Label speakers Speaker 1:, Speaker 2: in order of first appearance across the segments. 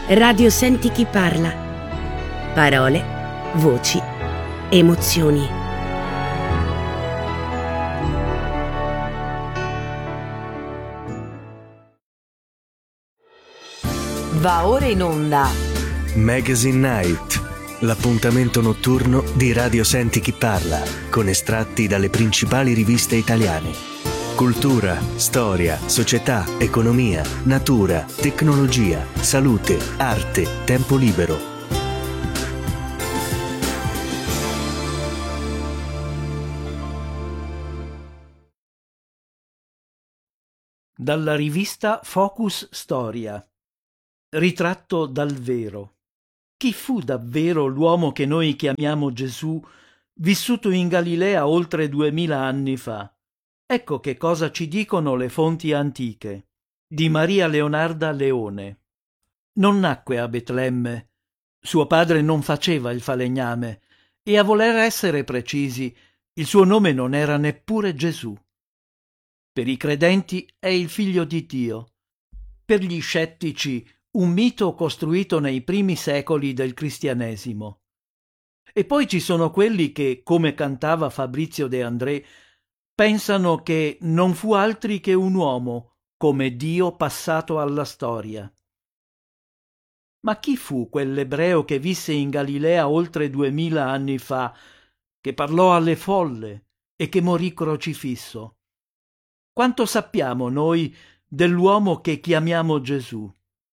Speaker 1: Radio Senti chi parla. Parole, voci, emozioni.
Speaker 2: Va ora in onda
Speaker 3: Magazine Night, l'appuntamento notturno di Radio Senti chi parla, con estratti dalle principali riviste italiane. Cultura, storia, società, economia, natura, tecnologia, salute, arte, tempo libero.
Speaker 4: Dalla rivista Focus Storia. Ritratto dal vero. Chi fu davvero l'uomo che noi chiamiamo Gesù, vissuto in Galilea oltre 2000 anni fa? Ecco che cosa ci dicono le fonti antiche. Di Maria Leonarda Leone. Non nacque a Betlemme. Suo padre non faceva il falegname e, a voler essere precisi, il suo nome non era neppure Gesù. Per i credenti è il figlio di Dio. Per gli scettici un mito costruito nei primi secoli del cristianesimo. E poi ci sono quelli che, come cantava Fabrizio De André, pensano che non fu altri che un uomo, come Dio passato alla storia. Ma chi fu quell'ebreo che visse in Galilea oltre 2000 anni fa, che parlò alle folle e che morì crocifisso? Quanto sappiamo noi dell'uomo che chiamiamo Gesù?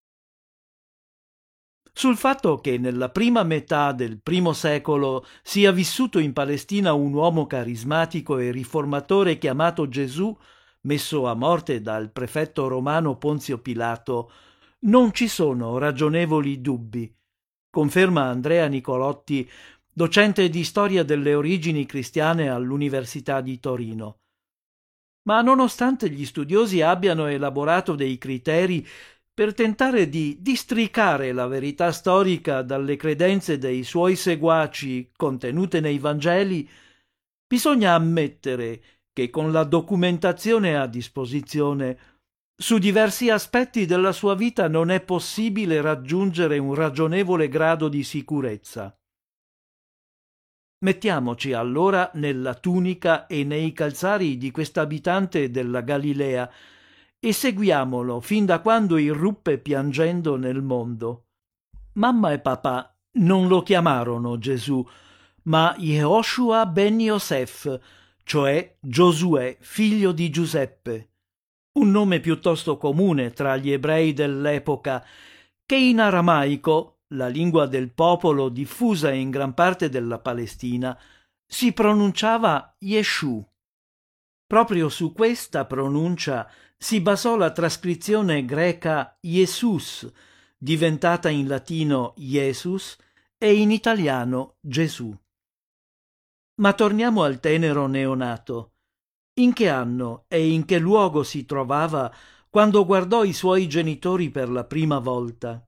Speaker 4: Sul fatto che nella prima metà del primo secolo sia vissuto in Palestina un uomo carismatico e riformatore chiamato Gesù, messo a morte dal prefetto romano Ponzio Pilato, non ci sono ragionevoli dubbi, conferma Andrea Nicolotti, docente di storia delle origini cristiane all'Università di Torino. Ma nonostante gli studiosi abbiano elaborato dei criteri per tentare di districare la verità storica dalle credenze dei suoi seguaci contenute nei Vangeli, bisogna ammettere che con la documentazione a disposizione, su diversi aspetti della sua vita non è possibile raggiungere un ragionevole grado di sicurezza. Mettiamoci allora nella tunica e nei calzari di quest'abitante della Galilea e seguiamolo fin da quando irruppe piangendo nel mondo. Mamma e papà non lo chiamarono Gesù, ma Yehoshua ben Yosef, cioè Giosuè, figlio di Giuseppe, un nome piuttosto comune tra gli ebrei dell'epoca, che in aramaico, la lingua del popolo diffusa in gran parte della Palestina, si pronunciava Yeshu. Proprio su questa pronuncia si basò la trascrizione greca Jesus, diventata in latino Jesus e in italiano Gesù. Ma torniamo al tenero neonato. In che anno e in che luogo si trovava quando guardò i suoi genitori per la prima volta?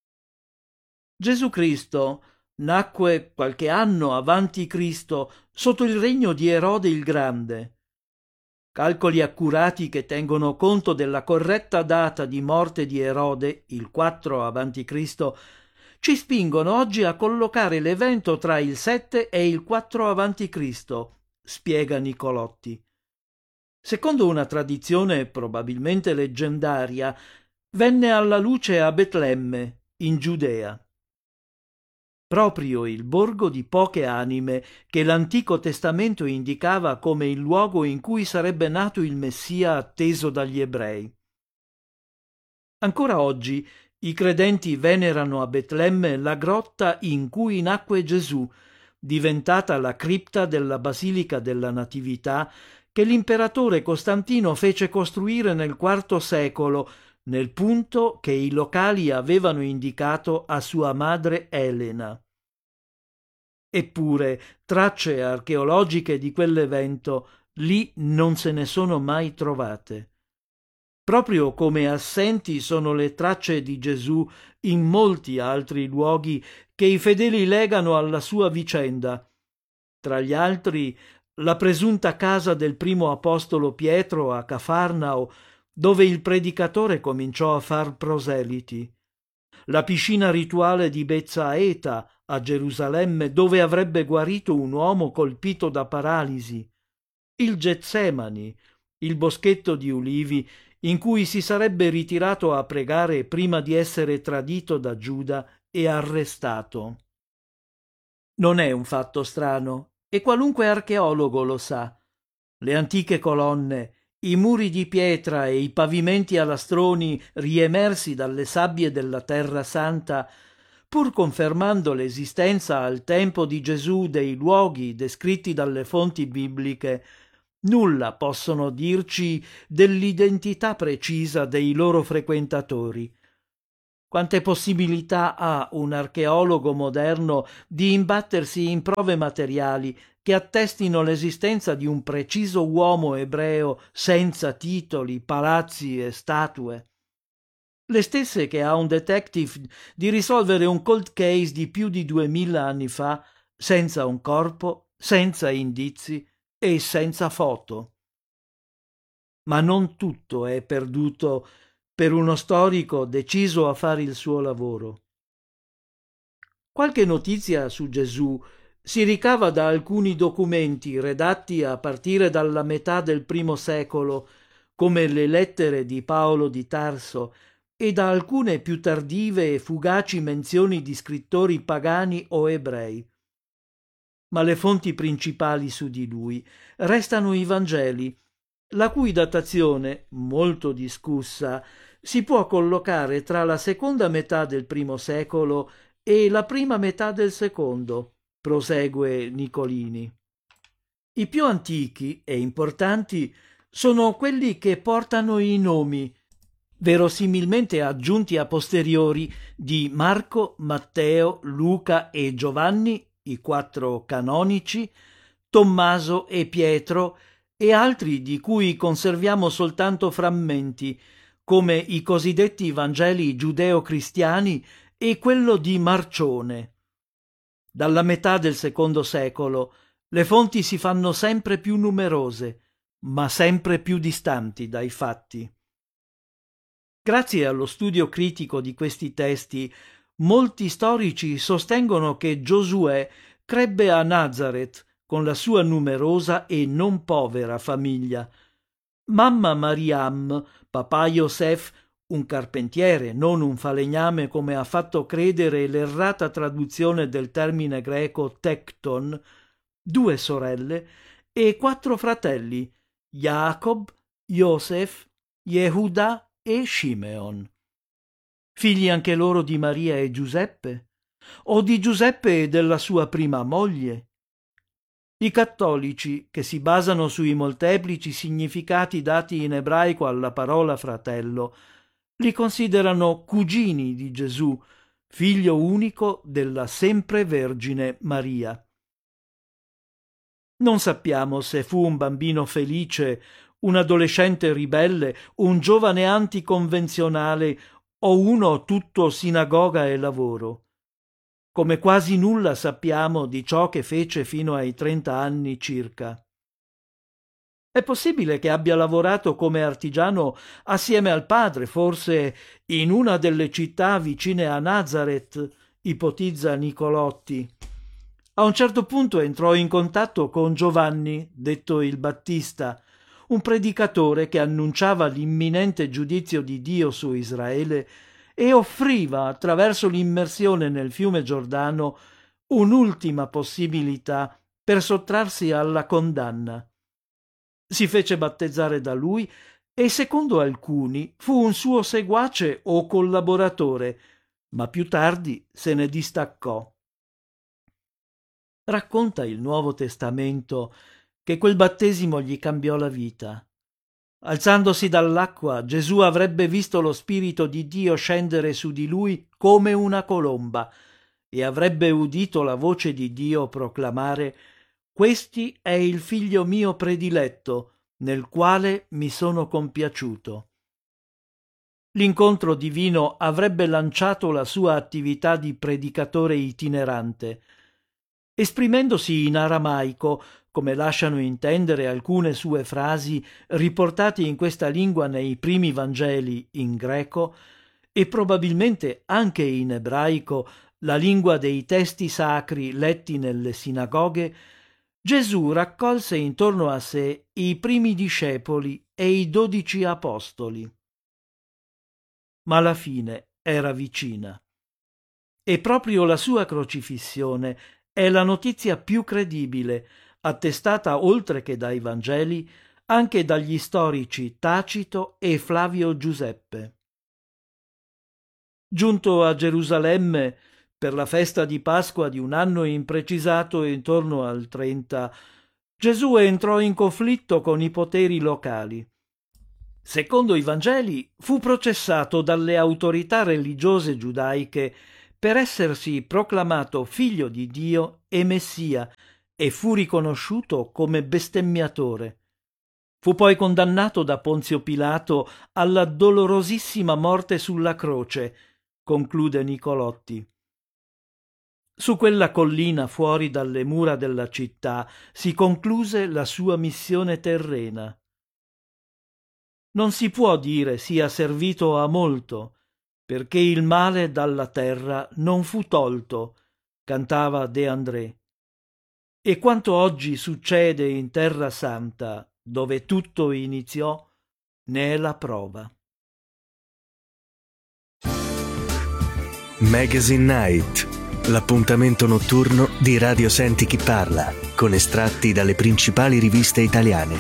Speaker 4: Gesù Cristo nacque qualche anno avanti Cristo sotto il regno di Erode il Grande. Calcoli accurati che tengono conto della corretta data di morte di Erode, il 4 avanti Cristo, ci spingono oggi a collocare l'evento tra il 7 e il 4 avanti Cristo, spiega Nicolotti. Secondo una tradizione probabilmente leggendaria, venne alla luce a Betlemme, in Giudea. Proprio il borgo di poche anime che l'Antico Testamento indicava come il luogo in cui sarebbe nato il Messia atteso dagli ebrei. Ancora oggi i credenti venerano a Betlemme la grotta in cui nacque Gesù, diventata la cripta della Basilica della Natività che l'imperatore Costantino fece costruire nel IV secolo, nel punto che i locali avevano indicato a sua madre Elena. Eppure tracce archeologiche di quell'evento lì non se ne sono mai trovate. Proprio come assenti sono le tracce di Gesù in molti altri luoghi che i fedeli legano alla sua vicenda, tra gli altri la presunta casa del primo apostolo Pietro a Cafarnao, dove il predicatore cominciò a far proseliti, la piscina rituale di Bezzaeta a Gerusalemme, dove avrebbe guarito un uomo colpito da paralisi, il Getsemani, il boschetto di ulivi in cui si sarebbe ritirato a pregare prima di essere tradito da Giuda e arrestato. Non è un fatto strano, e qualunque archeologo lo sa. Le antiche colonne, i muri di pietra e i pavimenti a lastroni riemersi dalle sabbie della Terra Santa, pur confermando l'esistenza al tempo di Gesù dei luoghi descritti dalle fonti bibliche, nulla possono dirci dell'identità precisa dei loro frequentatori. Quante possibilità ha un archeologo moderno di imbattersi in prove materiali che attestino l'esistenza di un preciso uomo ebreo senza titoli, palazzi e statue? Le stesse che ha un detective di risolvere un cold case di più di 2000 anni fa senza un corpo, senza indizi e senza foto. Ma non tutto è perduto per uno storico deciso a fare il suo lavoro. Qualche notizia su Gesù si ricava da alcuni documenti redatti a partire dalla metà del I secolo, come le lettere di Paolo di Tarso, e da alcune più tardive e fugaci menzioni di scrittori pagani o ebrei. Ma le fonti principali su di lui restano i Vangeli, la cui datazione, molto discussa, si può collocare tra la seconda metà del I secolo e la prima metà del secondo, prosegue Nicolini. I più antichi e importanti sono quelli che portano i nomi, verosimilmente aggiunti a posteriori, di Marco, Matteo, Luca e Giovanni, i 4 canonici, Tommaso e Pietro, e altri di cui conserviamo soltanto frammenti, come i cosiddetti Vangeli giudeo-cristiani e quello di Marcione. Dalla metà del II secolo le fonti si fanno sempre più numerose, ma sempre più distanti dai fatti. Grazie allo studio critico di questi testi, molti storici sostengono che Giosuè crebbe a Nazareth con la sua numerosa e non povera famiglia. Mamma Mariam, papà Yosef, un carpentiere, non un falegname come ha fatto credere l'errata traduzione del termine greco tecton, 2 sorelle e 4 fratelli, Jacob, Yosef, Yehuda e Shimeon. Figli anche loro di Maria e Giuseppe? O di Giuseppe e della sua prima moglie? I cattolici, che si basano sui molteplici significati dati in ebraico alla parola fratello, li considerano cugini di Gesù, figlio unico della sempre Vergine Maria. Non sappiamo se fu un bambino felice, un adolescente ribelle, un giovane anticonvenzionale o uno tutto sinagoga e lavoro. Come quasi nulla sappiamo di ciò che fece fino ai 30 anni circa. È possibile che abbia lavorato come artigiano assieme al padre, forse in una delle città vicine a Nazareth, ipotizza Nicolotti. A un certo punto entrò in contatto con Giovanni, detto il Battista, un predicatore che annunciava l'imminente giudizio di Dio su Israele e offriva, attraverso l'immersione nel fiume Giordano, un'ultima possibilità per sottrarsi alla condanna. Si fece battezzare da lui e, secondo alcuni, fu un suo seguace o collaboratore, ma più tardi se ne distaccò. Racconta il Nuovo Testamento che quel battesimo gli cambiò la vita. Alzandosi dall'acqua, Gesù avrebbe visto lo Spirito di Dio scendere su di lui come una colomba e avrebbe udito la voce di Dio proclamare: «Questi è il figlio mio prediletto, nel quale mi sono compiaciuto». L'incontro divino avrebbe lanciato la sua attività di predicatore itinerante. Esprimendosi in aramaico, come lasciano intendere alcune sue frasi riportate in questa lingua nei primi Vangeli in greco, e probabilmente anche in ebraico, la lingua dei testi sacri letti nelle sinagoghe, Gesù raccolse intorno a sé i primi discepoli e i 12 apostoli. Ma la fine era vicina. E proprio la sua crocifissione è la notizia più credibile, attestata oltre che dai Vangeli, anche dagli storici Tacito e Flavio Giuseppe. Giunto a Gerusalemme per la festa di Pasqua di un anno imprecisato intorno al 30, Gesù entrò in conflitto con i poteri locali. Secondo i Vangeli, fu processato dalle autorità religiose giudaiche per essersi proclamato figlio di Dio e Messia e fu riconosciuto come bestemmiatore. Fu poi condannato da Ponzio Pilato alla dolorosissima morte sulla croce, conclude Nicolotti. Su quella collina fuori dalle mura della città si concluse la sua missione terrena. Non si può dire sia servito a molto, perché il male dalla terra non fu tolto, cantava De André. E quanto oggi succede in Terra Santa, dove tutto iniziò, ne è la prova.
Speaker 3: Magazine Night, l'appuntamento notturno di Radio Senti Chi Parla, con estratti dalle principali riviste italiane.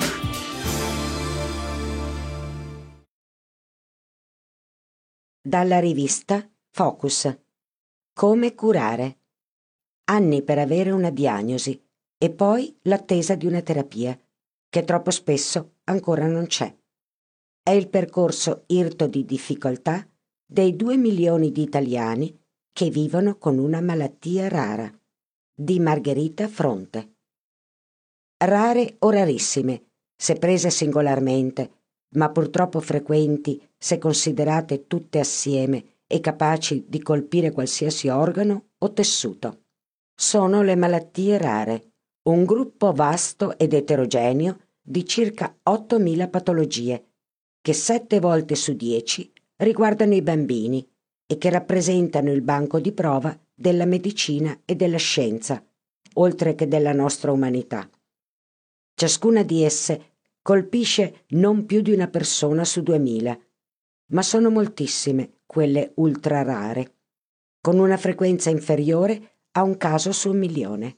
Speaker 5: Dalla rivista Focus. Come curare. Anni per avere una diagnosi e poi l'attesa di una terapia, che troppo spesso ancora non c'è. È il percorso irto di difficoltà dei 2 milioni di italiani che vivono con una malattia rara, di Margherita Fronte. Rare o rarissime, se prese singolarmente, ma purtroppo frequenti se considerate tutte assieme e capaci di colpire qualsiasi organo o tessuto. Sono le malattie rare, un gruppo vasto ed eterogeneo di circa 8.000 patologie, che 7 volte su 10 riguardano i bambini e che rappresentano il banco di prova della medicina e della scienza, oltre che della nostra umanità. Ciascuna di esse colpisce non più di una persona su 2.000, ma sono moltissime quelle ultra rare, con una frequenza inferiore a un caso su 1 milione.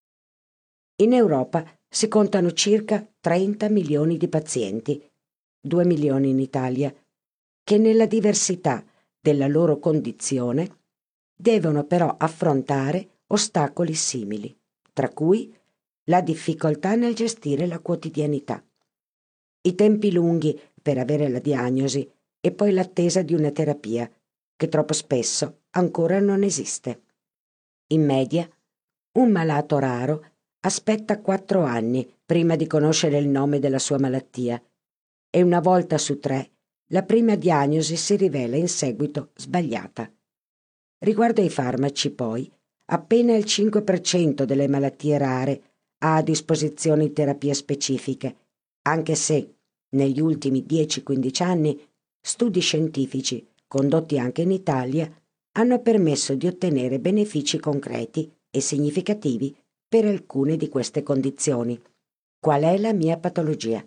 Speaker 5: In Europa si contano circa 30 milioni di pazienti, 2 milioni in Italia, che nella diversità della loro condizione devono però affrontare ostacoli simili, tra cui la difficoltà nel gestire la quotidianità, i tempi lunghi per avere la diagnosi e poi l'attesa di una terapia, che troppo spesso ancora non esiste. In media, un malato raro aspetta 4 anni prima di conoscere il nome della sua malattia e una volta su 3 la prima diagnosi si rivela in seguito sbagliata. Riguardo ai farmaci, poi, appena il 5% delle malattie rare ha a disposizione terapie specifiche, anche se, negli ultimi 10-15 anni, studi scientifici, condotti anche in Italia, hanno permesso di ottenere benefici concreti e significativi per alcune di queste condizioni. Qual è la mia patologia?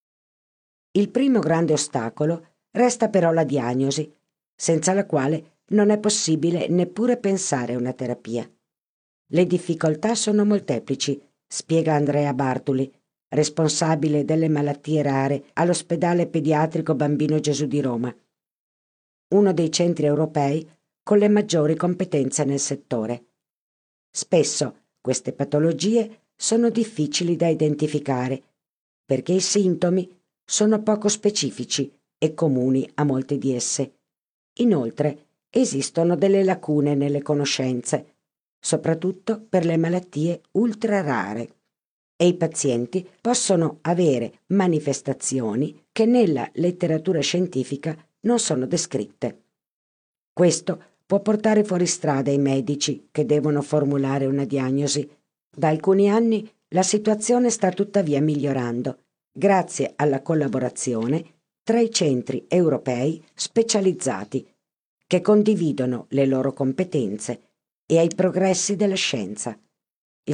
Speaker 5: Il primo grande ostacolo resta però la diagnosi, senza la quale non è possibile neppure pensare a una terapia. Le difficoltà sono molteplici, spiega Andrea Bartoli, responsabile delle malattie rare all'ospedale pediatrico Bambino Gesù di Roma, uno dei centri europei con le maggiori competenze nel settore. Spesso queste patologie sono difficili da identificare perché i sintomi sono poco specifici e comuni a molte di esse. Inoltre esistono delle lacune nelle conoscenze, soprattutto per le malattie ultra rare, e i pazienti possono avere manifestazioni che nella letteratura scientifica non sono descritte. Questo può portare fuori strada i medici che devono formulare una diagnosi. Da alcuni anni la situazione sta tuttavia migliorando, grazie alla collaborazione tra i centri europei specializzati che condividono le loro competenze e ai progressi della scienza. Il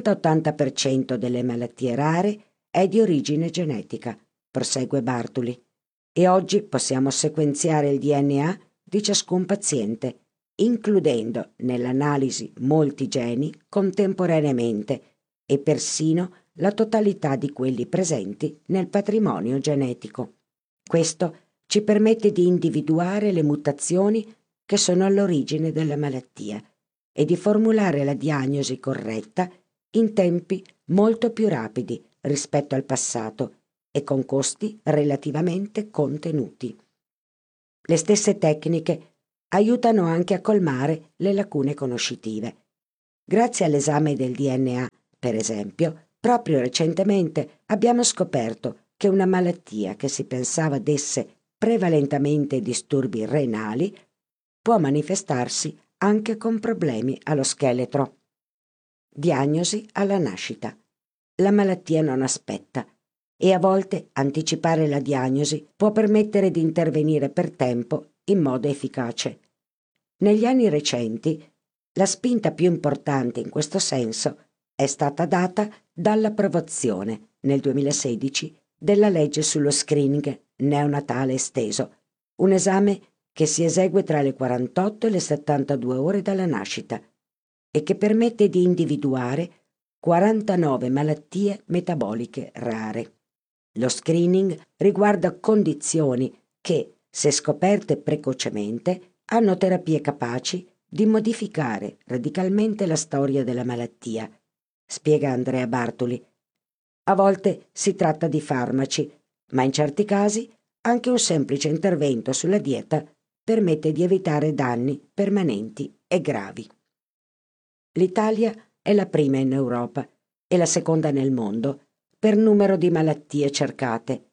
Speaker 5: 70-80% delle malattie rare è di origine genetica, prosegue Bartoli, e oggi possiamo sequenziare il DNA di ciascun paziente, includendo nell'analisi molti geni contemporaneamente e persino la totalità di quelli presenti nel patrimonio genetico. Questo ci permette di individuare le mutazioni che sono all'origine della malattia e di formulare la diagnosi corretta in tempi molto più rapidi rispetto al passato e con costi relativamente contenuti. Le stesse tecniche aiutano anche a colmare le lacune conoscitive. Grazie all'esame del DNA, per esempio, proprio recentemente abbiamo scoperto che una malattia che si pensava desse prevalentemente disturbi renali può manifestarsi anche con problemi allo scheletro. Diagnosi alla nascita. La malattia non aspetta e a volte anticipare la diagnosi può permettere di intervenire per tempo in modo efficace. Negli anni recenti, la spinta più importante in questo senso è stata data dall'approvazione, nel 2016, della legge sullo screening neonatale esteso, un esame che si esegue tra le 48 e le 72 ore dalla nascita e che permette di individuare 49 malattie metaboliche rare. Lo screening riguarda condizioni che, se scoperte precocemente, hanno terapie capaci di modificare radicalmente la storia della malattia, spiega Andrea Bartoli. A volte si tratta di farmaci, ma in certi casi anche un semplice intervento sulla dieta permette di evitare danni permanenti e gravi. L'Italia è la prima in Europa e la seconda nel mondo per numero di malattie cercate.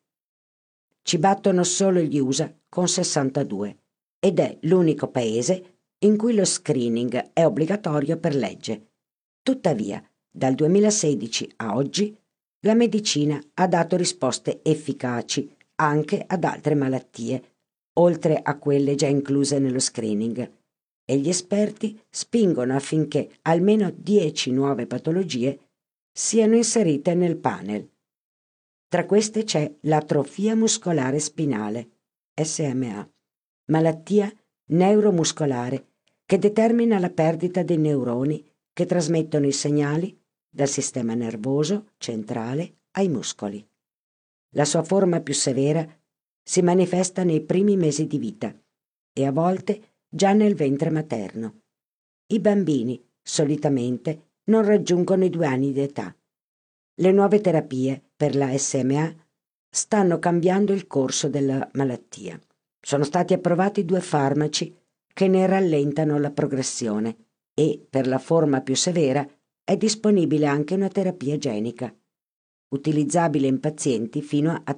Speaker 5: Ci battono solo gli USA con 62 ed è l'unico paese in cui lo screening è obbligatorio per legge. Tuttavia, dal 2016 a oggi, la medicina ha dato risposte efficaci anche ad altre malattie, oltre a quelle già incluse nello screening, e gli esperti spingono affinché almeno 10 nuove patologie siano inserite nel panel. Tra queste c'è l'atrofia muscolare spinale, SMA, malattia neuromuscolare che determina la perdita dei neuroni che trasmettono i segnali dal sistema nervoso centrale ai muscoli. La sua forma più severa si manifesta nei primi mesi di vita e a volte già nel ventre materno. I bambini, solitamente, non raggiungono i 2 anni di età. Le nuove terapie per la SMA stanno cambiando il corso della malattia. Sono stati approvati 2 farmaci che ne rallentano la progressione e, per la forma più severa, è disponibile anche una terapia genica, utilizzabile in pazienti fino a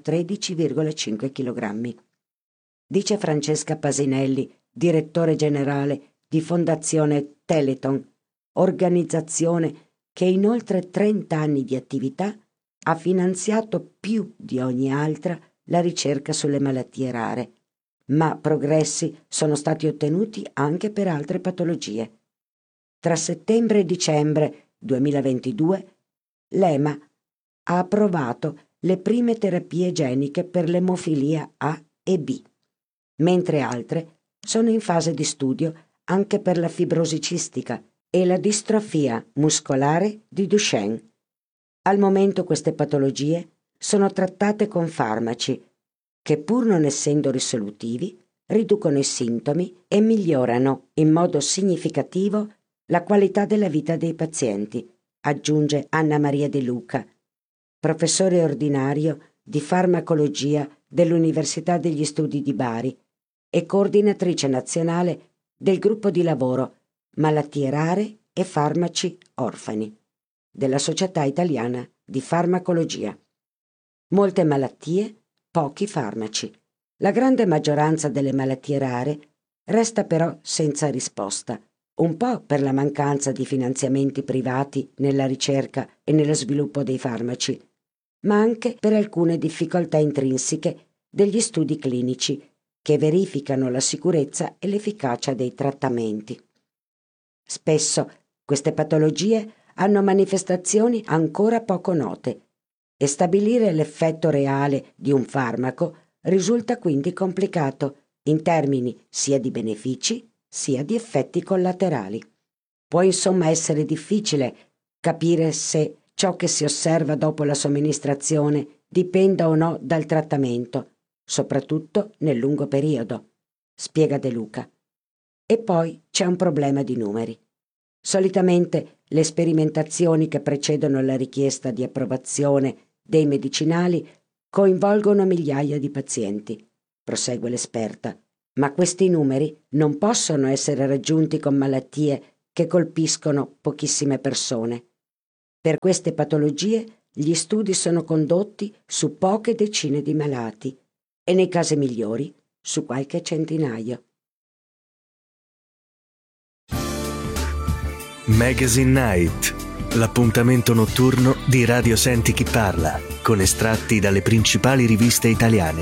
Speaker 5: 13,5 kg. Dice Francesca Pasinelli, direttore generale di Fondazione Teleton, organizzazione che in oltre 30 anni di attività ha finanziato più di ogni altra la ricerca sulle malattie rare, ma progressi sono stati ottenuti anche per altre patologie. Tra settembre e dicembre 2022 l'EMA ha approvato le prime terapie geniche per l'emofilia A e B, mentre altre sono in fase di studio anche per la fibrosi cistica e la distrofia muscolare di Duchenne. Al momento queste patologie sono trattate con farmaci che, pur non essendo risolutivi, riducono i sintomi e migliorano in modo significativo la qualità della vita dei pazienti, aggiunge Anna Maria De Luca, professore ordinario di farmacologia dell'Università degli Studi di Bari e coordinatrice nazionale del gruppo di lavoro Malattie rare e farmaci orfani della Società Italiana di Farmacologia. Molte malattie, pochi farmaci. La grande maggioranza delle malattie rare resta però senza risposta, un po' per la mancanza di finanziamenti privati nella ricerca e nello sviluppo dei farmaci, ma anche per alcune difficoltà intrinseche degli studi clinici che verificano la sicurezza e l'efficacia dei trattamenti. Spesso queste patologie hanno manifestazioni ancora poco note e stabilire l'effetto reale di un farmaco risulta quindi complicato in termini sia di benefici sia di effetti collaterali. Può insomma essere difficile capire se ciò che si osserva dopo la somministrazione dipenda o no dal trattamento, soprattutto nel lungo periodo, spiega De Luca. E poi c'è un problema di numeri. Solitamente le sperimentazioni che precedono la richiesta di approvazione dei medicinali coinvolgono migliaia di pazienti, prosegue l'esperta, ma questi numeri non possono essere raggiunti con malattie che colpiscono pochissime persone. Per queste patologie gli studi sono condotti su poche decine di malati e nei casi migliori su qualche centinaio.
Speaker 3: Magazine Night, l'appuntamento notturno di Radio Senti Chi Parla, con estratti dalle principali riviste italiane.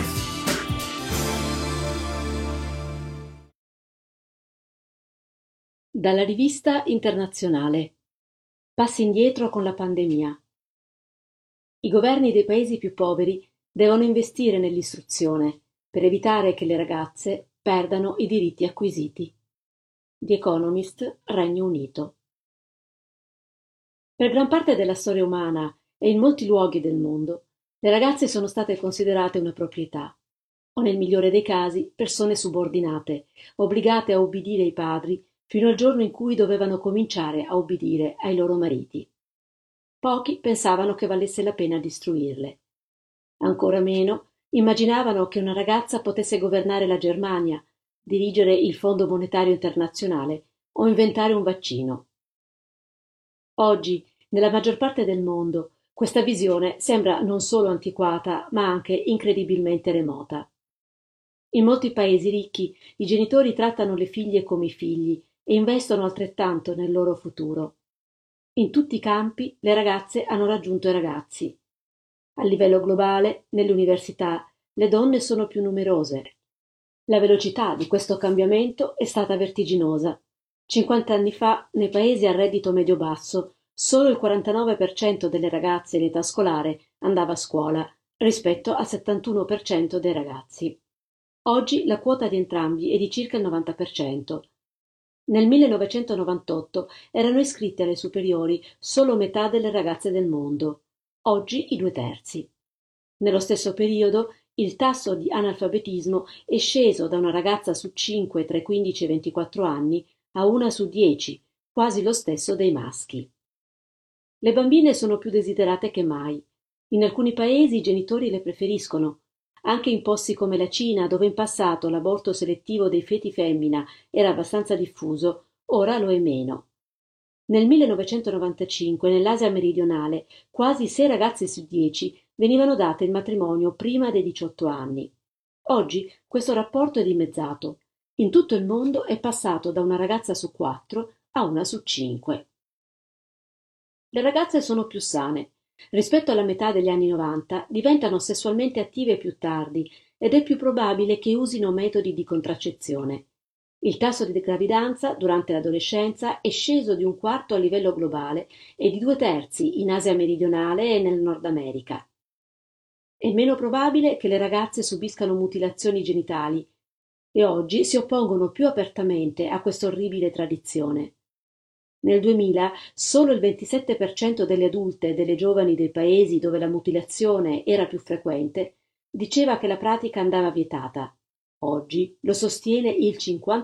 Speaker 6: Dalla rivista internazionale. Passi indietro con la pandemia. I governi dei paesi più poveri devono investire nell'istruzione per evitare che le ragazze perdano i diritti acquisiti. The Economist, Regno Unito. Per gran parte della storia umana e in molti luoghi del mondo, le ragazze sono state considerate una proprietà, o nel migliore dei casi persone subordinate, obbligate a obbedire ai padri fino al giorno in cui dovevano cominciare a obbedire ai loro mariti. Pochi pensavano che valesse la pena di istruirle. Ancora meno immaginavano che una ragazza potesse governare la Germania, dirigere il Fondo Monetario Internazionale o inventare un vaccino. Oggi, nella maggior parte del mondo, questa visione sembra non solo antiquata, ma anche incredibilmente remota. In molti paesi ricchi i genitori trattano le figlie come i figli e investono altrettanto nel loro futuro. In tutti i campi le ragazze hanno raggiunto i ragazzi. A livello globale, nelle università, le donne sono più numerose. La velocità di questo cambiamento è stata vertiginosa. 50 anni fa, nei paesi a reddito medio-basso, solo il 49% delle ragazze in età scolare andava a scuola, rispetto al 71% dei ragazzi. Oggi la quota di entrambi è di circa il 90%. Nel 1998 erano iscritte alle superiori solo metà delle ragazze del mondo, oggi i 2/3. Nello stesso periodo il tasso di analfabetismo è sceso da una ragazza su 5 tra i 15 e i 24 anni a 1 su 10, quasi lo stesso dei maschi. Le bambine sono più desiderate che mai. In alcuni paesi i genitori le preferiscono. Anche in posti come la Cina, dove in passato l'aborto selettivo dei feti femmina era abbastanza diffuso, ora lo è meno. Nel 1995, nell'Asia meridionale, quasi 6 ragazze su 10 venivano date in matrimonio prima dei 18 anni. Oggi questo rapporto è dimezzato. In tutto il mondo è passato da una ragazza su 4 a 1 su 5. Le ragazze sono più sane. Rispetto alla metà degli anni 90 diventano sessualmente attive più tardi ed è più probabile che usino metodi di contraccezione. Il tasso di gravidanza durante l'adolescenza è sceso di 1/4 a livello globale e di 2/3 in Asia meridionale e nel Nord America. È meno probabile che le ragazze subiscano mutilazioni genitali e oggi si oppongono più apertamente a questa orribile tradizione. Nel 2000 solo il 27% delle adulte e delle giovani dei paesi dove la mutilazione era più frequente diceva che la pratica andava vietata. Oggi lo sostiene il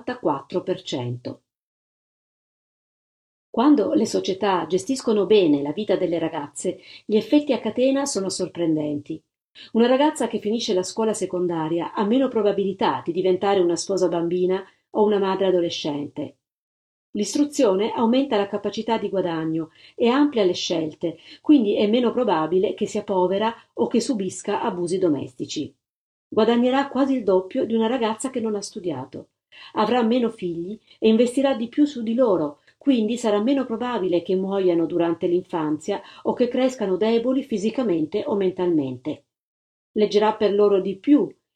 Speaker 6: 54%. Quando le società gestiscono bene la vita delle ragazze, gli effetti a catena sono sorprendenti. Una ragazza che finisce la scuola secondaria ha meno probabilità di diventare una sposa bambina o una madre adolescente. L'istruzione aumenta la capacità di guadagno e amplia le scelte, quindi è meno probabile che sia povera o che subisca abusi domestici. Guadagnerà quasi il doppio di una ragazza che non ha studiato. Avrà meno figli e investirà di più su di loro, quindi sarà meno probabile che muoiano durante l'infanzia o che crescano deboli fisicamente o mentalmente. Leggerà per loro di più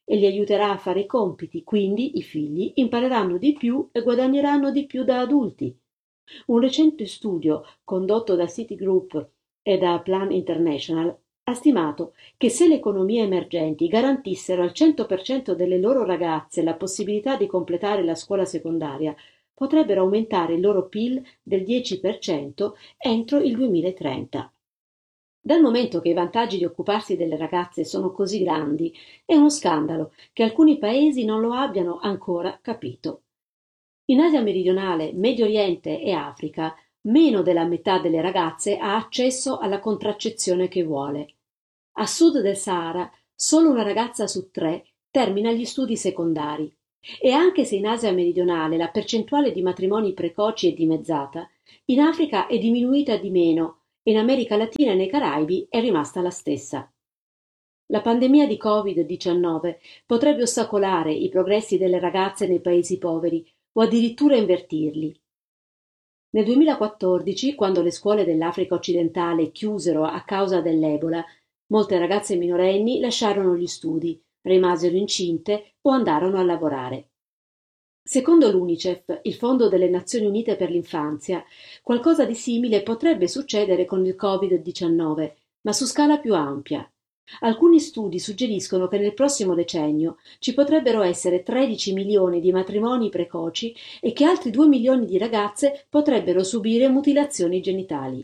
Speaker 6: e li aiuterà a fare i compiti, quindi i figli impareranno di più e guadagneranno di più da adulti. Un recente studio condotto da Citigroup e da Plan International ha stimato che se le economie emergenti garantissero al 100% delle loro ragazze la possibilità di completare la scuola secondaria, potrebbero aumentare il loro PIL del 10% entro il 2030. Dal momento che i vantaggi di occuparsi delle ragazze sono così grandi, è uno scandalo che alcuni paesi non lo abbiano ancora capito. In Asia meridionale, Medio Oriente e Africa, meno della metà delle ragazze ha accesso alla contraccezione che vuole. A sud del Sahara, solo una ragazza su 3 termina gli studi secondari. E anche se in Asia meridionale la percentuale di matrimoni precoci è dimezzata, in Africa è diminuita di meno e in America Latina e nei Caraibi è rimasta la stessa. La pandemia di Covid-19 potrebbe ostacolare i progressi delle ragazze nei paesi poveri o addirittura invertirli. Nel 2014, quando le scuole dell'Africa occidentale chiusero a causa dell'Ebola, molte ragazze minorenni lasciarono gli studi, rimasero incinte o andarono a lavorare. Secondo l'UNICEF, il Fondo delle Nazioni Unite per l'Infanzia, qualcosa di simile potrebbe succedere con il Covid-19, ma su scala più ampia. Alcuni studi suggeriscono che nel prossimo decennio ci potrebbero essere 13 milioni di matrimoni precoci e che altri 2 milioni di ragazze potrebbero subire mutilazioni genitali.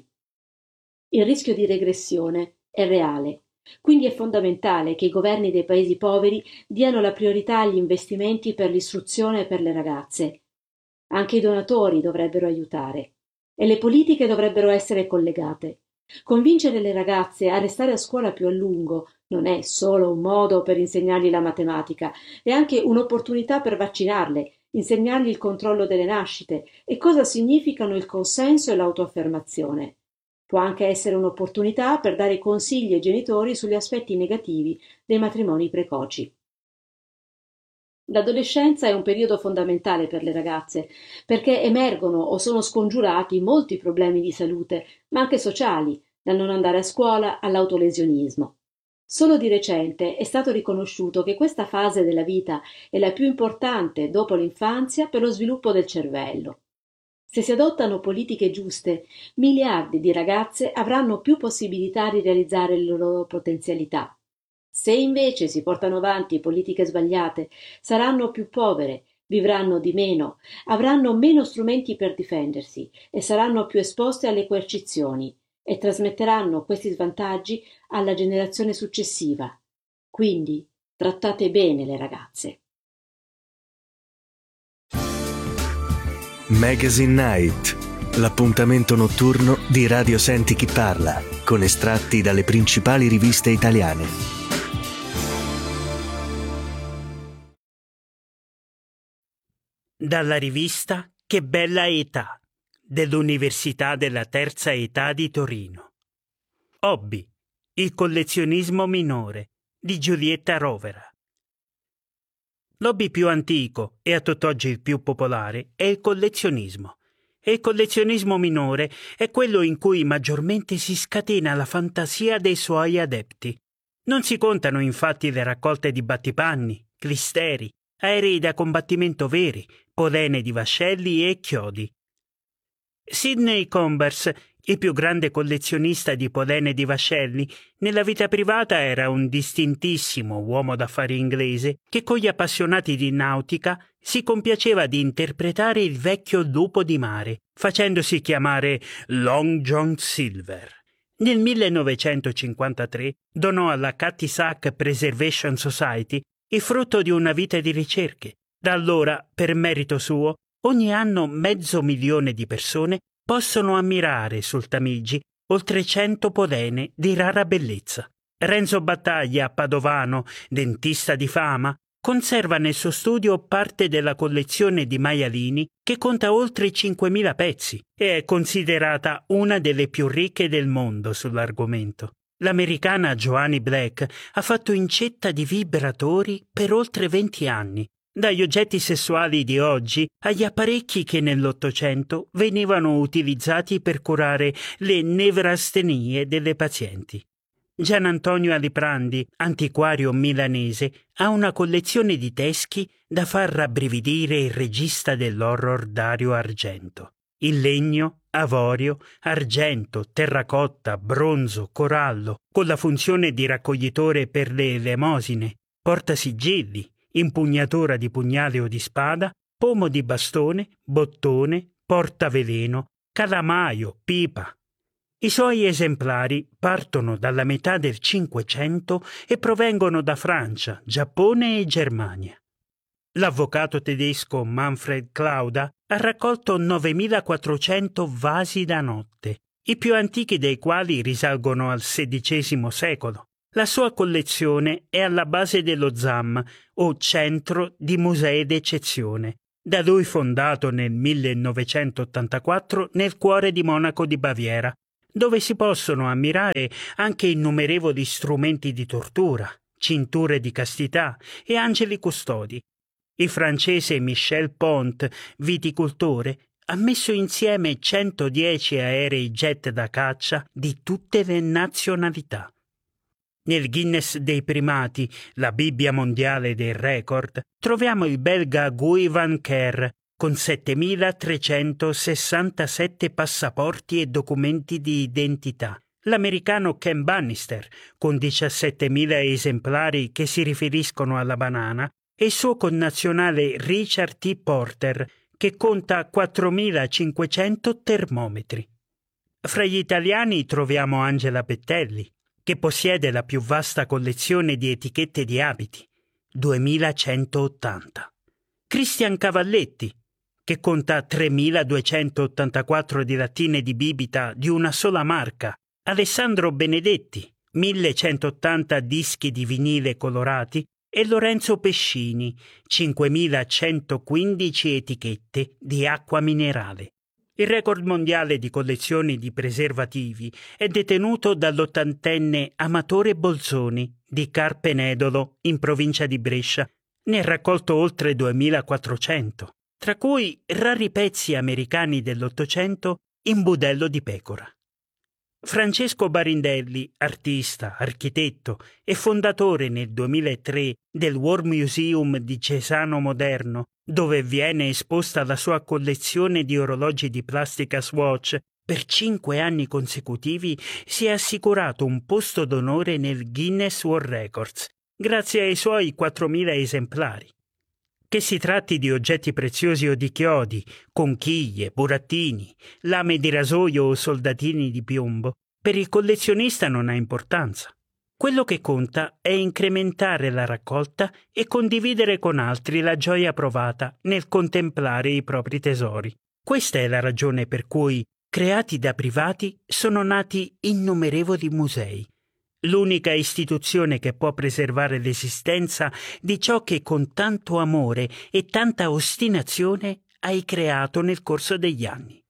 Speaker 6: Il rischio di regressione è reale. Quindi è fondamentale che i governi dei paesi poveri diano la priorità agli investimenti per l'istruzione per le ragazze. Anche i donatori dovrebbero aiutare e le politiche dovrebbero essere collegate. Convincere le ragazze a restare a scuola più a lungo non è solo un modo per insegnargli la matematica, è anche un'opportunità per vaccinarle, insegnargli il controllo delle nascite e cosa significano il consenso e l'autoaffermazione. Può anche essere un'opportunità per dare consigli ai genitori sugli aspetti negativi dei matrimoni precoci. L'adolescenza è un periodo fondamentale per le ragazze, perché emergono o sono scongiurati molti problemi di salute, ma anche sociali, dal non andare a scuola all'autolesionismo. Solo di recente è stato riconosciuto che questa fase della vita è la più importante dopo l'infanzia per lo sviluppo del cervello. Se si adottano politiche giuste, miliardi di ragazze avranno più possibilità di realizzare le loro potenzialità. Se invece si portano avanti politiche sbagliate, saranno più povere, vivranno di meno, avranno meno strumenti per difendersi e saranno più esposte alle coercizioni e trasmetteranno questi svantaggi alla generazione successiva. Quindi trattate bene le ragazze.
Speaker 3: Magazine Night, l'appuntamento notturno di Radio Senti Chi Parla, con estratti dalle principali riviste italiane.
Speaker 7: Dalla rivista Che bella età, dell'Università della Terza Età di Torino. Hobby, il collezionismo minore, di Giulietta Rovera. L'hobby più antico e a tutt'oggi il più popolare è il collezionismo. E il collezionismo minore è quello in cui maggiormente si scatena la fantasia dei suoi adepti. Non si contano infatti le raccolte di battipanni, clisteri, aerei da combattimento veri, polene di vascelli e chiodi. Sidney Converse, il più grande collezionista di polene di vascelli, nella vita privata era un distintissimo uomo d'affari inglese che con gli appassionati di nautica si compiaceva di interpretare il vecchio lupo di mare, facendosi chiamare Long John Silver. Nel 1953 donò alla Cathy Sack Preservation Society il frutto di una vita di ricerche. Da allora, per merito suo, ogni anno 500.000 di persone possono ammirare sul Tamigi oltre 100 polene di rara bellezza. Renzo Battaglia, padovano, dentista di fama, conserva nel suo studio parte della collezione di maialini che conta oltre 5.000 pezzi e è considerata una delle più ricche del mondo sull'argomento. L'americana Joanne Black ha fatto incetta di vibratori per oltre 20 anni, dagli oggetti sessuali di oggi agli apparecchi che nell'Ottocento venivano utilizzati per curare le nevrastenie delle pazienti. Gian Antonio Aliprandi, antiquario milanese, ha una collezione di teschi da far rabbrividire il regista dell'horror Dario Argento. In legno, avorio, argento, terracotta, bronzo, corallo, con la funzione di raccoglitore per le elemosine, portasigilli, impugnatura di pugnale o di spada, pomo di bastone, bottone, portaveleno, calamaio, pipa. I suoi esemplari partono dalla metà del Cinquecento e provengono da Francia, Giappone e Germania. L'avvocato tedesco Manfred Clauda ha raccolto 9.400 vasi da notte, i più antichi dei quali risalgono al XVI secolo. La sua collezione è alla base dello ZAM, o Centro di Musei d'Eccezione, da lui fondato nel 1984 nel cuore di Monaco di Baviera, dove si possono ammirare anche innumerevoli strumenti di tortura, cinture di castità e angeli custodi. Il francese Michel Pont, viticoltore, ha messo insieme 110 aerei jet da caccia di tutte le nazionalità. Nel Guinness dei primati, la Bibbia mondiale dei record, troviamo il belga Guy Van Ker con 7.367 passaporti e documenti di identità, l'americano Ken Bannister con 17.000 esemplari che si riferiscono alla banana e il suo connazionale Richard T. Porter che conta 4.500 termometri. Fra gli italiani troviamo Angela Bettelli, che possiede la più vasta collezione di etichette di abiti, 2.180. Christian Cavalletti, che conta 3.284 di lattine di bibita di una sola marca, Alessandro Benedetti, 1.180 dischi di vinile colorati e Lorenzo Pescini, 5.115 etichette di acqua minerale. Il record mondiale di collezioni di preservativi è detenuto dall'80enne Amatore Bolzoni di Carpenedolo, in provincia di Brescia. Ne ha raccolto oltre 2.400, tra cui rari pezzi americani dell'Ottocento in budello di pecora. Francesco Barindelli, artista, architetto e fondatore nel 2003 del World Museum di Cesano Moderno, dove viene esposta la sua collezione di orologi di plastica Swatch, per 5 anni consecutivi si è assicurato un posto d'onore nel Guinness World Records, grazie ai suoi 4.000 esemplari. Che si tratti di oggetti preziosi o di chiodi, conchiglie, burattini, lame di rasoio o soldatini di piombo, per il collezionista non ha importanza. Quello che conta è incrementare la raccolta e condividere con altri la gioia provata nel contemplare i propri tesori. Questa è la ragione per cui, creati da privati, sono nati innumerevoli musei. L'unica istituzione che può preservare l'esistenza di ciò che con tanto amore e tanta ostinazione hai creato nel corso degli anni.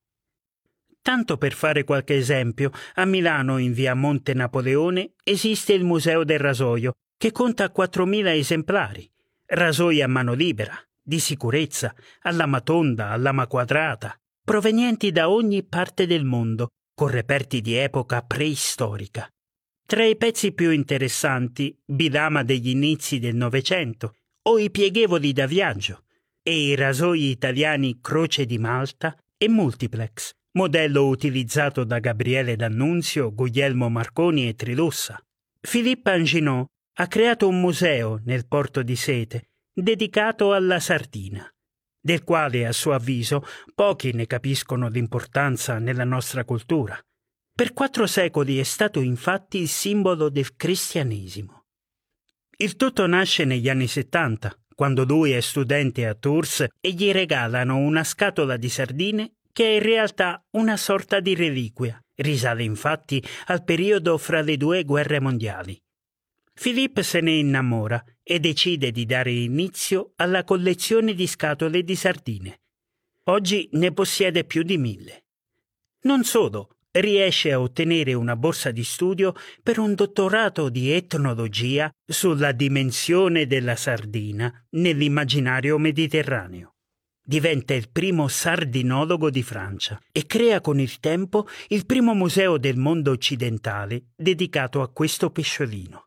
Speaker 7: Tanto per fare qualche esempio, a Milano, in via Monte Napoleone, esiste il Museo del Rasoio, che conta 4.000 esemplari. Rasoi a mano libera, di sicurezza, a lama tonda, a lama quadrata, provenienti da ogni parte del mondo, con reperti di epoca preistorica. Tra i pezzi più interessanti, bilama degli inizi del Novecento, o i pieghevoli da viaggio, e i rasoi italiani Croce di Malta e Multiplex, modello utilizzato da Gabriele D'Annunzio, Guglielmo Marconi e Trilussa. Philippe Anginot ha creato un museo nel porto di Sete dedicato alla sardina, del quale, a suo avviso, pochi ne capiscono l'importanza nella nostra cultura. Per 4 secoli è stato infatti il simbolo del cristianesimo. Il tutto nasce negli anni 70, quando lui è studente a Tours e gli regalano una scatola di sardine che è in realtà una sorta di reliquia. Risale infatti al periodo fra le 2 guerre mondiali. Philippe se ne innamora e decide di dare inizio alla collezione di scatole di sardine. Oggi ne possiede più di 1.000. Non solo, riesce a ottenere una borsa di studio per un dottorato di etnologia sulla dimensione della sardina nell'immaginario mediterraneo. diventa il primo sardinologo di Francia e crea con il tempo il primo museo del mondo occidentale dedicato a questo pesciolino.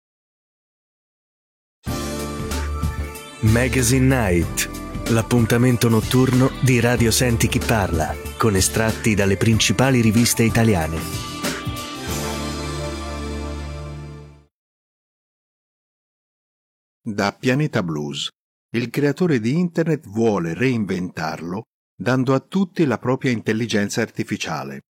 Speaker 3: Magazine Night, l'appuntamento notturno di Radio Senti Chi Parla, con estratti dalle principali riviste italiane.
Speaker 8: Da Pianeta Blues, il creatore di Internet vuole reinventarlo dando a tutti la propria intelligenza artificiale.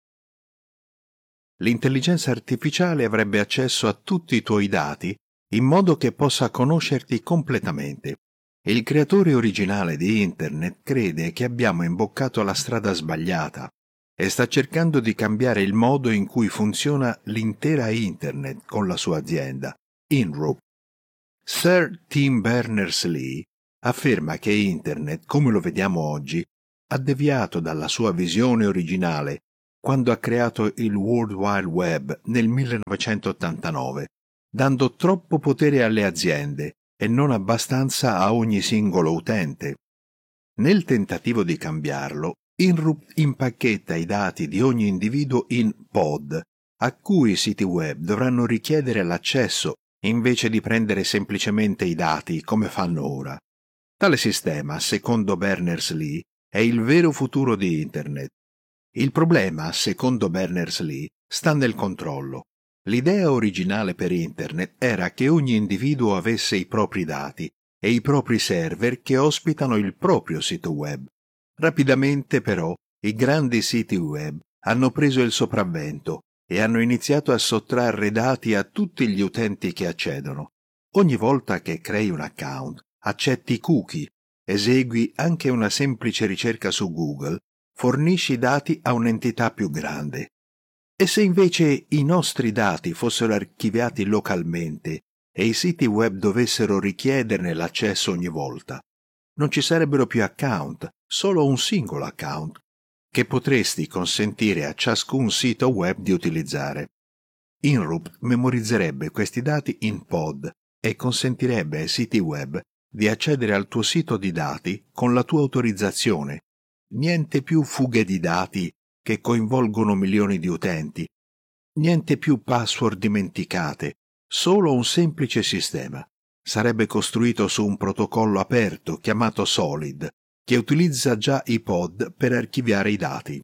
Speaker 8: L'intelligenza artificiale avrebbe accesso a tutti i tuoi dati in modo che possa conoscerti completamente. Il creatore originale di Internet crede che abbiamo imboccato la strada sbagliata e sta cercando di cambiare il modo in cui funziona l'intera Internet con la sua azienda, InRope. Sir Tim Berners-Lee afferma che Internet, come lo vediamo oggi, ha deviato dalla sua visione originale quando ha creato il World Wide Web nel 1989, dando troppo potere alle aziende e non abbastanza a ogni singolo utente. Nel tentativo di cambiarlo, InRope impacchetta i dati di ogni individuo in pod, a cui i siti web dovranno richiedere l'accesso invece di prendere semplicemente i dati come fanno ora. Tale sistema, secondo Berners-Lee, è il vero futuro di Internet. Il problema, secondo Berners-Lee, sta nel controllo. L'idea originale per Internet era che ogni individuo avesse i propri dati e i propri server che ospitano il proprio sito web. Rapidamente, però, i grandi siti web hanno preso il sopravvento e hanno iniziato a sottrarre dati a tutti gli utenti che accedono. Ogni volta che crei un account, accetti cookie, esegui anche una semplice ricerca su Google, fornisci dati a un'entità più grande. E se invece i nostri dati fossero archiviati localmente e i siti web dovessero richiederne l'accesso ogni volta, non ci sarebbero più account, solo un singolo account, che potresti consentire a ciascun sito web di utilizzare. InRope memorizzerebbe questi dati in pod e consentirebbe ai siti web di accedere al tuo sito di dati con la tua autorizzazione. Niente più fughe di dati che coinvolgono milioni di utenti. Niente più password dimenticate, solo un semplice sistema. Sarebbe costruito su un protocollo aperto chiamato Solid, che utilizza già i pod per archiviare i dati.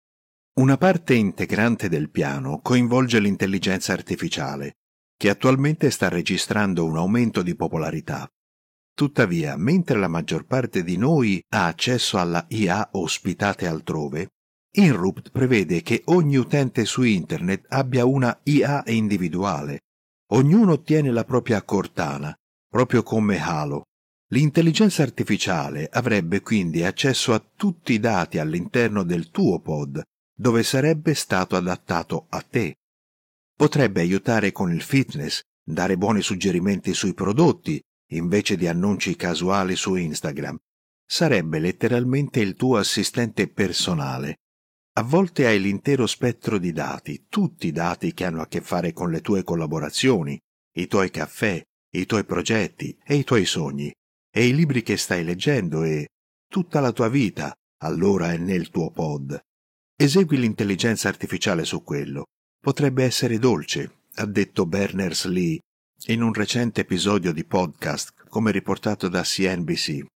Speaker 8: Una parte integrante del piano coinvolge l'intelligenza artificiale, che attualmente sta registrando un aumento di popolarità. Tuttavia, mentre la maggior parte di noi ha accesso alla IA ospitate altrove, InRope prevede che ogni utente su Internet abbia una IA individuale. Ognuno ottiene la propria Cortana, proprio come Halo. L'intelligenza artificiale avrebbe quindi accesso a tutti i dati all'interno del tuo pod, dove sarebbe stato adattato a te. Potrebbe aiutare con il fitness, dare buoni suggerimenti sui prodotti, invece di annunci casuali su Instagram. Sarebbe letteralmente il tuo assistente personale. A volte hai l'intero spettro di dati, tutti i dati che hanno a che fare con le tue collaborazioni, i tuoi caffè, i tuoi progetti e i tuoi sogni, e i libri che stai leggendo e tutta la tua vita, allora è nel tuo pod. Esegui l'intelligenza artificiale su quello. Potrebbe essere dolce, ha detto Berners-Lee in un recente episodio di podcast, come riportato da CNBC.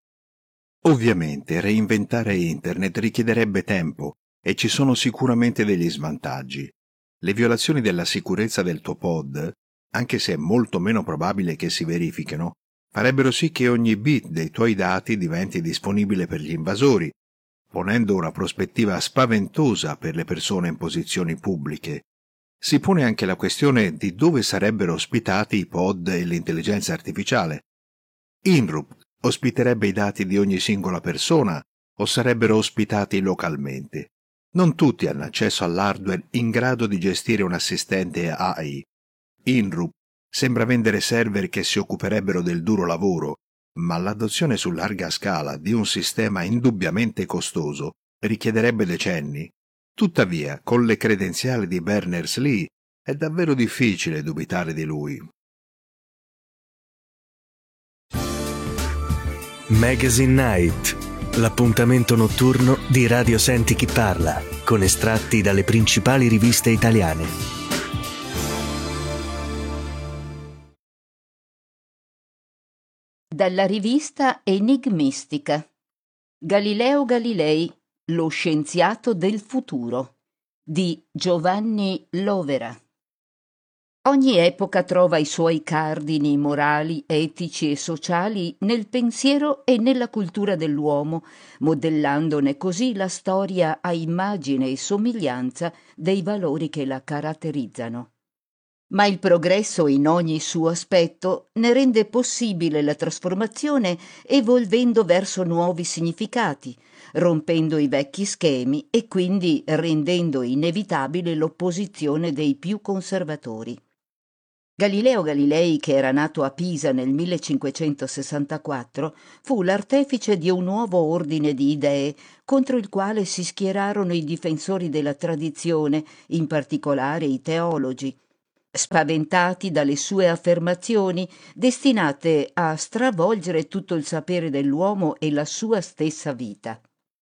Speaker 8: Ovviamente reinventare Internet richiederebbe tempo e ci sono sicuramente degli svantaggi. Le violazioni della sicurezza del tuo pod, anche se è molto meno probabile che si verifichino, farebbero sì che ogni bit dei tuoi dati diventi disponibile per gli invasori, ponendo una prospettiva spaventosa per le persone in posizioni pubbliche. Si pone anche la questione di dove sarebbero ospitati i pod e l'intelligenza artificiale. InRope ospiterebbe i dati di ogni singola persona o sarebbero ospitati localmente? Non tutti hanno accesso all'hardware in grado di gestire un assistente AI. InRope sembra vendere server che si occuperebbero del duro lavoro, ma l'adozione su larga scala di un sistema indubbiamente costoso richiederebbe decenni. Tuttavia, con le credenziali di Berners-Lee, è davvero difficile dubitare di lui.
Speaker 3: Magazine Night, l'appuntamento notturno di Radio Senti Chi Parla, con estratti dalle principali riviste italiane.
Speaker 9: Dalla rivista Enigmistica. Galileo Galilei, lo scienziato del futuro, di Giovanni Lovera. Ogni epoca trova i suoi cardini morali, etici e sociali nel pensiero e nella cultura dell'uomo, modellandone così la storia a immagine e somiglianza dei valori che la caratterizzano. Ma il progresso in ogni suo aspetto ne rende possibile la trasformazione evolvendo verso nuovi significati, rompendo i vecchi schemi e quindi rendendo inevitabile l'opposizione dei più conservatori. Galileo Galilei, che era nato a Pisa nel 1564, fu l'artefice di un nuovo ordine di idee contro il quale si schierarono i difensori della tradizione, in particolare i teologi, spaventati dalle sue affermazioni destinate a stravolgere tutto il sapere dell'uomo e la sua stessa vita.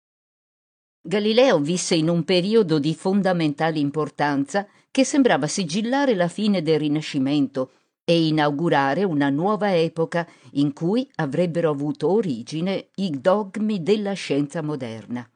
Speaker 9: Galileo visse in un periodo di fondamentale importanza che sembrava sigillare la fine del Rinascimento e inaugurare una nuova epoca in cui avrebbero avuto origine i dogmi della scienza moderna.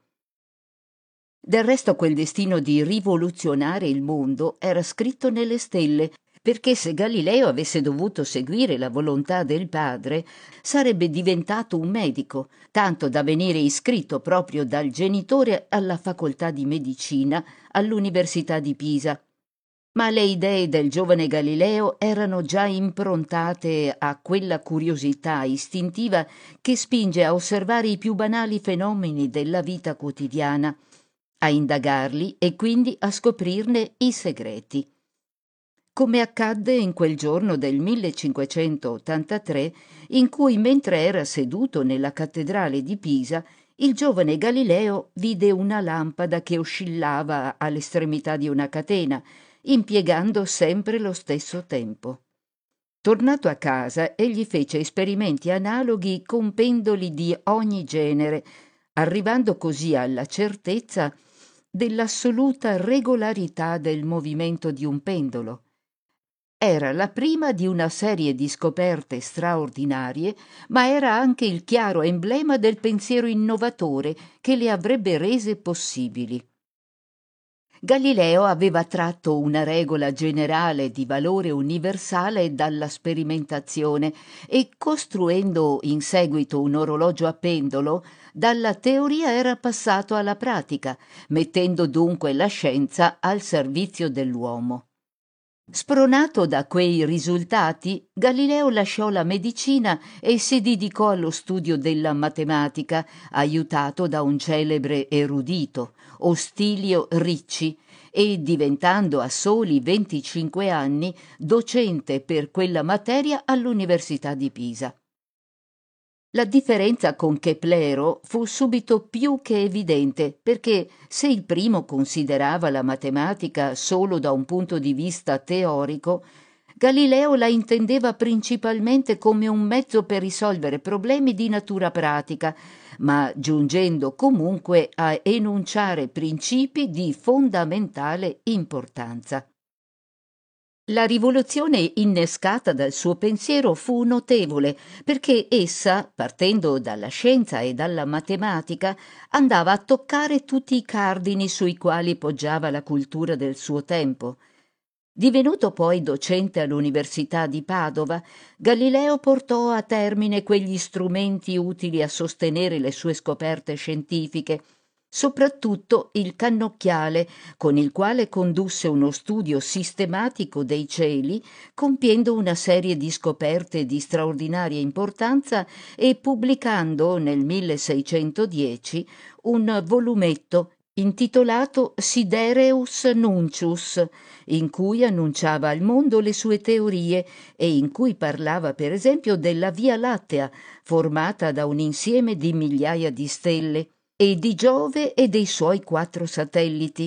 Speaker 9: Del resto quel destino di rivoluzionare il mondo era scritto nelle stelle, perché se Galileo avesse dovuto seguire la volontà del padre, sarebbe diventato un medico, tanto da venire iscritto proprio dal genitore alla facoltà di medicina all'Università di Pisa. Ma le idee del giovane Galileo erano già improntate a quella curiosità istintiva che spinge a osservare i più banali fenomeni della vita quotidiana, a indagarli e quindi a scoprirne i segreti. Come accadde in quel giorno del 1583, in cui, mentre era seduto nella cattedrale di Pisa, il giovane Galileo vide una lampada che oscillava all'estremità di una catena, impiegando sempre lo stesso tempo. Tornato a casa, egli fece esperimenti analoghi con pendoli di ogni genere, arrivando così alla certezza dell'assoluta regolarità del movimento di un pendolo. Era la prima di una serie di scoperte straordinarie, ma era anche il chiaro emblema del pensiero innovatore che le avrebbe rese possibili. Galileo aveva tratto una regola generale di valore universale dalla sperimentazione e, costruendo in seguito un orologio a pendolo, dalla teoria era passato alla pratica, mettendo dunque la scienza al servizio dell'uomo. Spronato da quei risultati, Galileo lasciò la medicina e si dedicò allo studio della matematica, aiutato da un celebre erudito, Ostilio Ricci, e diventando a soli 25 anni docente per quella materia all'Università di Pisa. La differenza con Keplero fu subito più che evidente, perché se il primo considerava la matematica solo da un punto di vista teorico, Galileo la intendeva principalmente come un mezzo per risolvere problemi di natura pratica, ma giungendo comunque a enunciare principi di fondamentale importanza. La rivoluzione innescata dal suo pensiero fu notevole, perché essa, partendo dalla scienza e dalla matematica, andava a toccare tutti i cardini sui quali poggiava la cultura del suo tempo. Divenuto poi docente all'Università di Padova, Galileo portò a termine quegli strumenti utili a sostenere le sue scoperte scientifiche, soprattutto il cannocchiale, con il quale condusse uno studio sistematico dei cieli, compiendo una serie di scoperte di straordinaria importanza e pubblicando nel 1610 un volumetto intitolato Sidereus Nuncius, in cui annunciava al mondo le sue teorie e in cui parlava per esempio della Via Lattea, formata da un insieme di migliaia di stelle, e di Giove e dei suoi 4 satelliti,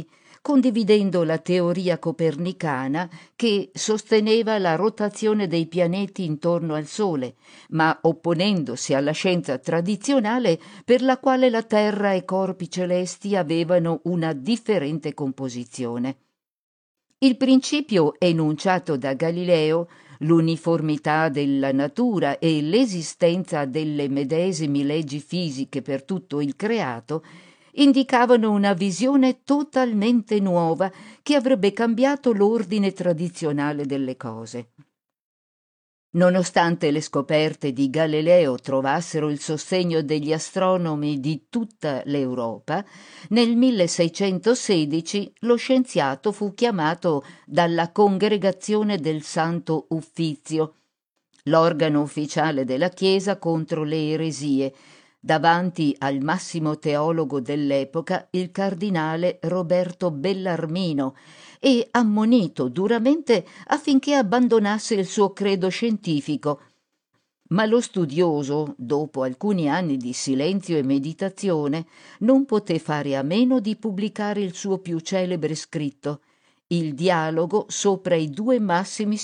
Speaker 9: condividendo la teoria copernicana che sosteneva la rotazione dei pianeti intorno al Sole, ma opponendosi alla scienza tradizionale per la quale la Terra e i corpi celesti avevano una differente composizione. Il principio enunciato da Galileo, l'uniformità della natura e l'esistenza delle medesime leggi fisiche per tutto il creato, indicavano una visione totalmente nuova che avrebbe cambiato l'ordine tradizionale delle cose. Nonostante le scoperte di Galileo trovassero il sostegno degli astronomi di tutta l'Europa, nel 1616 lo scienziato fu chiamato dalla Congregazione del Santo Uffizio, l'organo ufficiale della Chiesa contro le eresie, davanti al massimo teologo dell'epoca, il cardinale Roberto Bellarmino, e ammonito duramente affinché abbandonasse il suo credo scientifico. Ma lo studioso, dopo alcuni anni di silenzio e meditazione, non poté fare a meno di pubblicare il suo più celebre scritto, Il dialogo sopra i due massimi